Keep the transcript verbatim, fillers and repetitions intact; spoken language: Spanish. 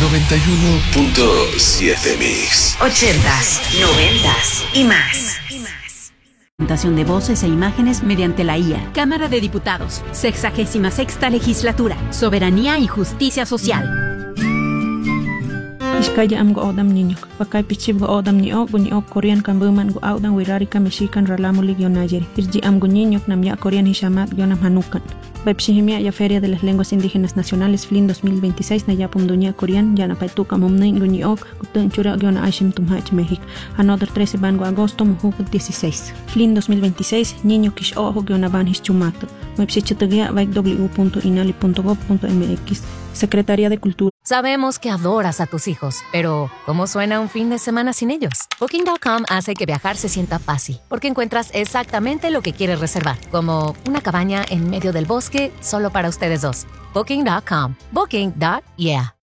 noventa y uno punto siete Mix. Ochentas, noventas y más. Presentación de voces e imágenes mediante la I A. Cámara de Diputados, sexagésima sexta legislatura, soberanía y justicia social. Iskaya am go odam niño. Pakai pichib go odam ni ok bunyi ok Korean kan buman go audan wirarika mexican ralamo ligio nayeri. Irji am go niño nam ya Korean hishamat gionam hanukan. Bepshihimia ya Feria de las Lenguas Indígenas Nacionales F L I N dos mil veintiséis na yapum dunia Korean ya na paituka mumnin guñi ok gutun chura giona ashim tumhach México. Another trece ban go agosto mujuk dieciséis. F L I N dos mil veintiséis niño kish ojo giona ban hischumato. Webshichutagia vaik w punto inali punto gob punto mx. Secretaría de Cultura. Sabemos que adoras a tus hijos, pero ¿cómo suena un fin de semana sin ellos? Booking punto com hace que viajar se sienta fácil, porque encuentras exactamente lo que quieres reservar, como una cabaña en medio del bosque solo para ustedes dos. Booking punto com. Booking. Yeah.